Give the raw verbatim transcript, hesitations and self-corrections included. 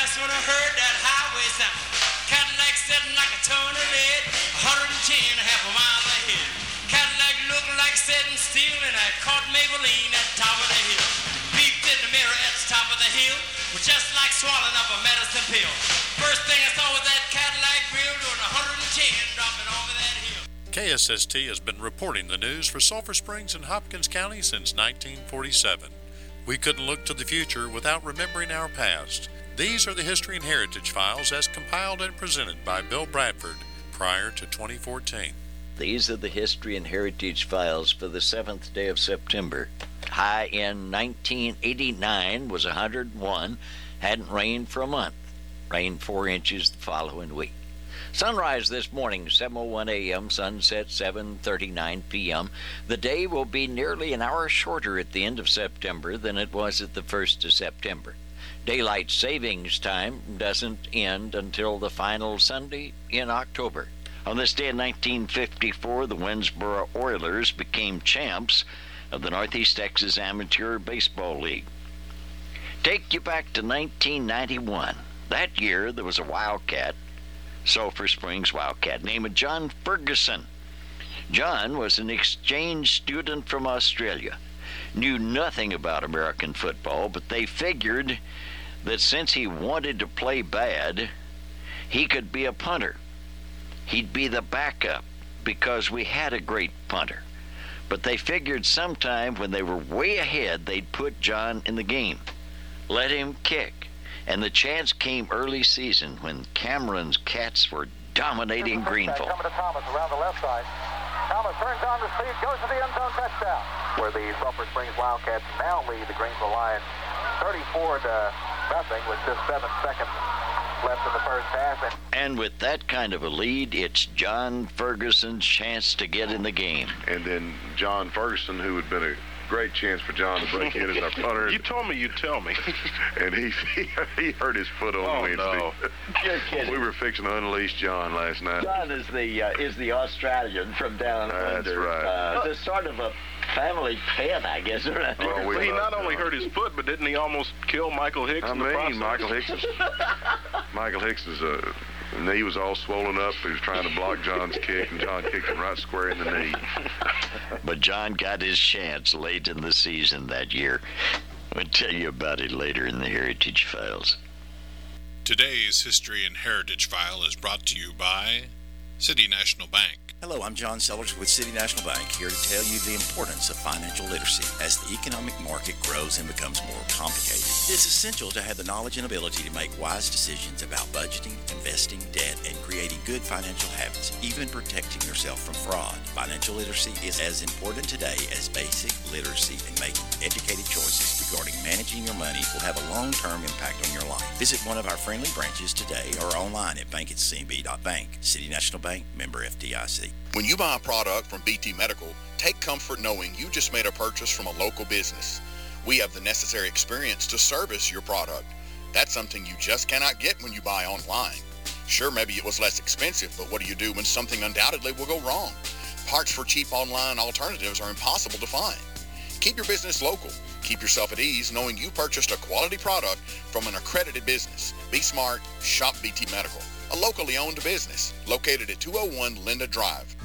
That's when I heard that highway sound. Cadillac sitting like a ton of lead, one hundred ten, half a mile ahead. Cadillac looked like setting steel, and I caught Maybelline at the top of the hill. Peeped in the mirror at the top of the hill, was just like swallowing up a medicine pill. First thing I saw was that Cadillac grill doing one hundred ten dropping over that hill. K S S T has been reporting the news for Sulphur Springs and Hopkins County since nineteen forty-seven. We couldn't look to the future without remembering our past. These are the History and Heritage Files as compiled and presented by Bill Bradford prior to twenty fourteen. These are the History and Heritage Files for the seventh day of September. High in nineteen eighty-nine was one hundred one. Hadn't rained for a month. Rained four inches the following week. Sunrise this morning, seven oh one a.m., sunset seven thirty-nine p.m. The day will be nearly an hour shorter at the end of September than it was at the first of September. Daylight savings time doesn't end until the final Sunday in October. On this day in nineteen fifty-four, the Winnsboro Oilers became champs of the Northeast Texas Amateur Baseball League. Take you back to nineteen ninety-one. That year, there was a Wildcat, Sulphur Springs Wildcat, named John Ferguson. John was an exchange student from Australia, knew nothing about American football, but they figured that since he wanted to play bad, he could be a punter. He'd be the backup because we had a great punter. But they figured sometime when they were way ahead, they'd put John in the game, let him kick. And the chance came early season when Cameron's Cats were dominating Greenville. Coming to Thomas around the left side. Thomas turns on the speed, goes to the end zone, touchdown. Where the Sulphur Springs Wildcats now lead the Greenville Lions thirty-four to nothing with just seven seconds left in the first half. And, and with that kind of a lead, it's John Ferguson's chance to get in the game. And then John Ferguson, who had been a great chance for John to break in as our punter. You told me you'd tell me. And he, he he hurt his foot on oh, Wednesday. No. You're kidding. We were fixing to unleash John last night. John is the uh, is the Australian from down That's under. Right. Uh, it's sort of a family pet, I guess. Right? Well, we well, he not John. only hurt his foot, but didn't he almost kill Michael Hicks I in the mean, process? Michael Hicks is, Michael Hicks' uh, knee was all swollen up. He was trying to block John's kick, and John kicked him right square in the knee. But John got his chance late in the season that year. We'll tell you about it later in the Heritage Files. Today's History and Heritage File is brought to you by City National Bank. Hello, I'm John Sellers with City National Bank, here to tell you the importance of financial literacy. As the economic market grows and becomes more complicated, it's essential to have the knowledge and ability to make wise decisions about budgeting, investing, debt, and creating good financial habits, even protecting yourself from fraud. Financial literacy is as important today as basic literacy, and making educated choices regarding managing your money will have a long-term impact on your life. Visit one of our friendly branches today or online at bank at c n b dot bank. City National Bank, member F D I C. When you buy a product from B T Medical, take comfort knowing you just made a purchase from a local business. We have the necessary experience to service your product. That's something you just cannot get when you buy online. Sure, maybe it was less expensive, but what do you do when something undoubtedly will go wrong? Parts for cheap online alternatives are impossible to find. Keep your business local. Keep yourself at ease knowing you purchased a quality product from an accredited business. Be smart, shop B T Medical, a locally owned business located at two oh one Linda Drive.